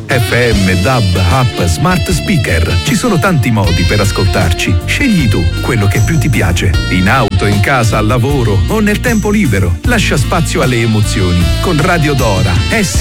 FM, DAB, app, smart speaker. Ci sono tanti modi per ascoltarci. Scegli tu quello che più ti piace. In auto, in casa, al lavoro o nel tempo libero. Lascia spazio alle emozioni. Con Radio Dora.